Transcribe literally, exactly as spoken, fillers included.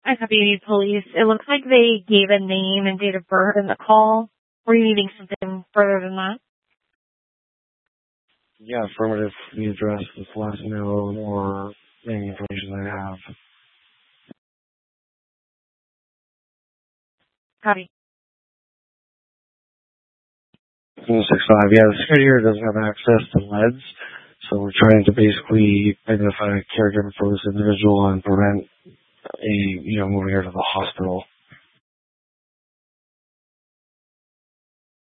I copy police. It looks like they gave a name and date of birth in the call. Were you needing something further than that? Yeah, affirmative. The address, this last know or any information I have. Copy. six five. Yeah, the security here doesn't have access to leads, so we're trying to basically identify a caregiver for this individual and prevent a, you know, moving her to the hospital.